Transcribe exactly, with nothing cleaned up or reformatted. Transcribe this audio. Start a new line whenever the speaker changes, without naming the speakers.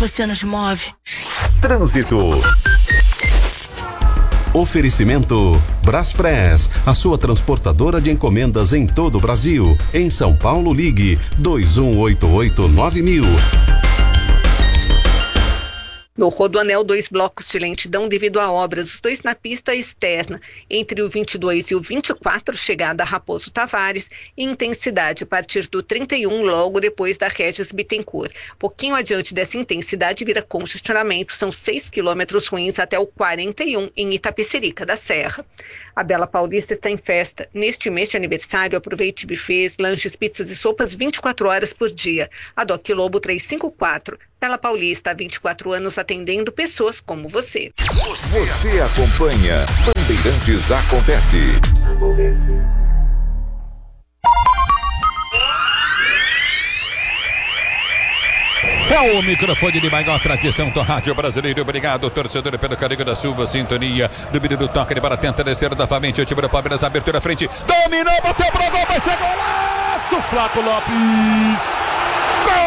você nos move.
Trânsito. Oferecimento Braspress, a sua transportadora de encomendas em todo o Brasil. Em São Paulo, ligue dois um oito oito nove mil.
No Rodoanel, dois blocos de lentidão devido a obras, os dois na pista externa. Entre o vinte e dois e o vinte e quatro, chegada a Raposo Tavares, e intensidade a partir do trinta e um, logo depois da Regis Bittencourt. Pouquinho adiante dessa intensidade vira congestionamento, são seis quilômetros ruins até o quarenta e um, em Itapecerica da Serra. A Bela Paulista está em festa. Neste mês de aniversário, aproveite buffets, lanches, pizzas e sopas vinte e quatro horas por dia. A Doc Lobo trezentos e cinquenta e quatro. Bela Paulista, há vinte e quatro anos atendendo pessoas como você.
Você, você acompanha Bandeirantes Acontece. Acontece.
É o microfone de maior tradição do rádio brasileiro. Obrigado, torcedor, pelo carinho da sua sintonia. Do menino toca de bola, tenta descer novamente. O time do Palmeiras, abertura à frente. Dominou, bateu pro gol, vai ser golaço! Flávio Lopes.